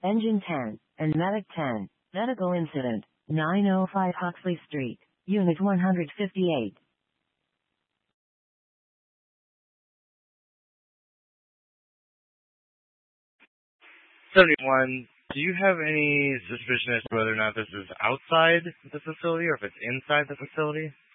Engine 10, and Medic 10. Medical incident, 905 Huxley Street, Unit 158. 71, do you have any suspicion as to whether or not this is outside the facility or if it's inside the facility?